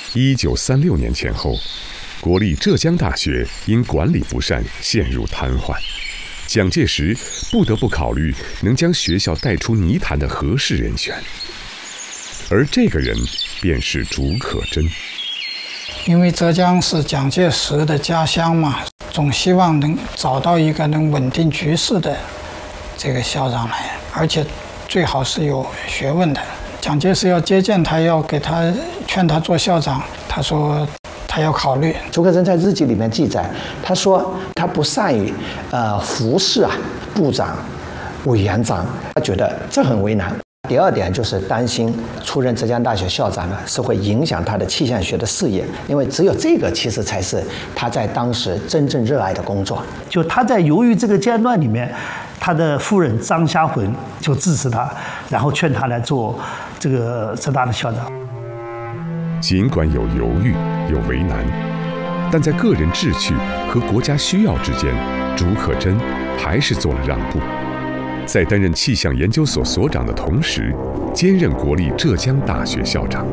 1936年前后，国立浙江大学因管理不善陷入瘫痪，蒋介石不得不考虑能将学校带出泥潭的合适人选，而这个人便是竺可桢。 因为浙江是蒋介石的家乡嘛，总希望能找到一个能稳定局势的这个校长来，而且最好是有学问的。蒋介石要接见他，要给他劝他做校长，他说他要考虑。 竺可桢在日记里面记载，他说他不善于服侍部长、委员长，他觉得这很为难。第二点就是担心出任浙江大学校长呢，是会影响他的气象学的事业，因为只有这个其实才是他在当时真正热爱的工作。 就他在犹豫这个阶段里面，他的夫人张虾浑就支持他，然后劝他来做这个浙大的校长。 尽管有犹豫，有为难，但在个人志趣和国家需要之间，竺可桢还是做了让步。在担任气象研究所所长的同时，兼任国立浙江大学校长。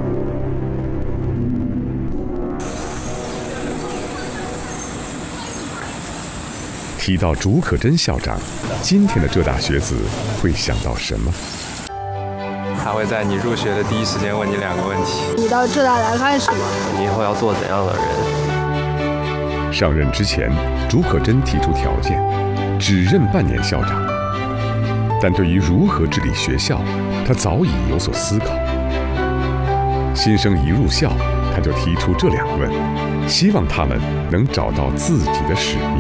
提到竺可桢校长，今天的浙大学子会想到什么？ 他会在你入学的第一时间问你2个问题： 你到浙大来干什么？ 你以后要做怎样的人？ 上任之前，竺可桢提出条件，只任半年校长。但对于如何治理学校，他早已有所思考。新生一入校，他就提出这2问，希望他们能找到自己的使命。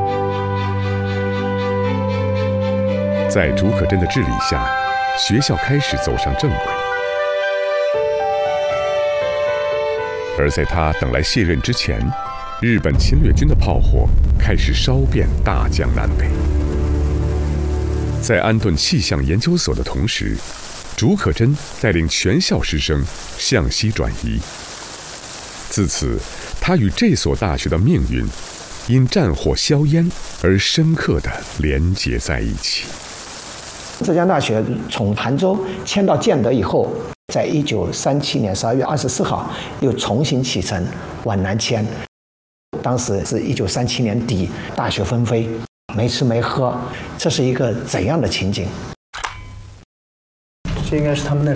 在竺可桢的治理下，学校开始走上正轨。而在他等来卸任之前，日本侵略军的炮火开始烧遍大江南北。在安顿气象研究所的同时，竺可桢带领全校师生向西转移。自此，他与这所大学的命运因战火硝烟而深刻地连结在一起。 浙江大学从杭州迁到建德以后，在1937年12月24号又重新启程往南迁。当时是1937年底，大雪纷飞，没吃没喝，这是一个怎样的情景？ 这应该是他们的